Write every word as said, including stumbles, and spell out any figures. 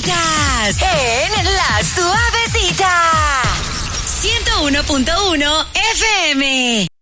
Suavecitas en La Suavecita ciento uno punto uno F M.